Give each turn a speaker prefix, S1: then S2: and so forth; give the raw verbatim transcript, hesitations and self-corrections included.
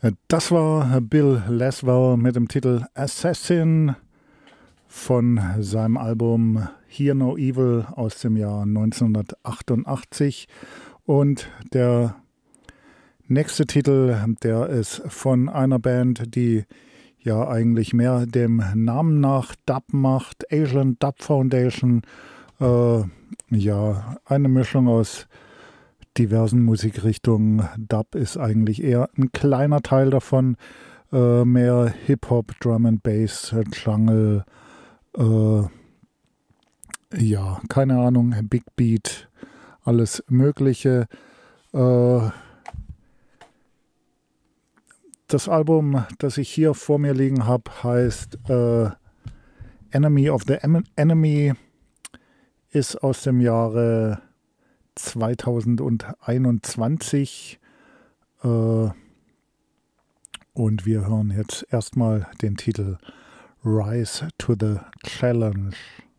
S1: Das war Bill Laswell mit dem Titel Assassin von seinem Album Hear No Evil aus dem Jahr neunzehnhundertachtundachtzig. Und der nächste Titel, der ist von einer Band, die ja eigentlich mehr dem Namen nach Dub macht, Asian Dub Foundation. Äh, ja, eine Mischung aus diversen Musikrichtungen. Dub ist eigentlich eher ein kleiner Teil davon. Äh, mehr Hip-Hop, Drum and Bass, Jungle, äh, ja, keine Ahnung, Big Beat, alles Mögliche. Äh, das Album, das ich hier vor mir liegen habe, heißt äh, Enemy of the Enemy, ist aus dem Jahre zweitausendeinundzwanzig. Äh, und wir hören jetzt erstmal den Titel Rise to the Challenge.